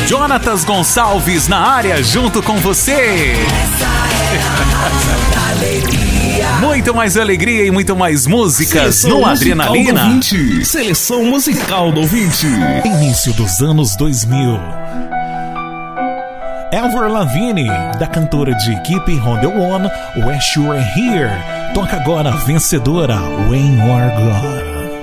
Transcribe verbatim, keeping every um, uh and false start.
Jonatas Gonçalves na área junto com você. Muito mais alegria e muito mais músicas Seleção no Adrenalina. Seleção musical do ouvinte. Início dos anos dois mil. Avril Lavigne, da cantora de equipe Ronda One, Wish You Were Here, toca agora a vencedora When You Are Gone.